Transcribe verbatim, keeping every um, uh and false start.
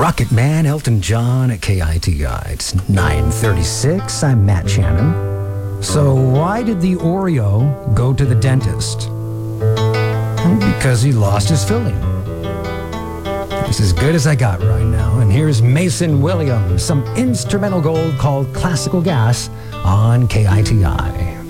Rocket Man, Elton John at K I T I. It's nine thirty-six. I'm Matt Shannon. So why did the Oreo go to the dentist? Well, because he lost his filling. It's as good as I got right now. And here's Mason Williams, some instrumental gold called Classical Gas on K I T I.